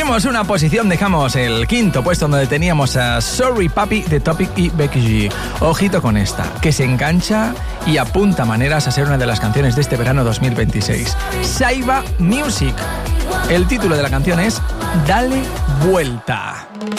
Subimos una posición, dejamos el quinto puesto donde teníamos a Sorry Papi de Topic y Becky G. Ojito con esta, que se engancha y apunta maneras a ser una de las canciones de este verano 2026. Saiba Music. El título de la canción es Dale Vuelta.